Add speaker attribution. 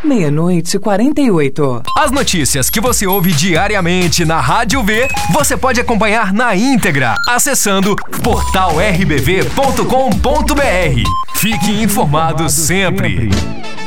Speaker 1: 00:48.
Speaker 2: As notícias que você ouve diariamente na Rádio V, você pode acompanhar na íntegra, acessando portalrbv.com.br. Fique informado sempre.